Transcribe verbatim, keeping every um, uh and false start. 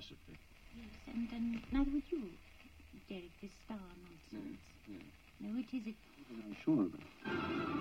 Perfectly. Yes, and, and neither would you, Derek, this star nonsense. Yes, yes. No, it is it. I'm sure of it.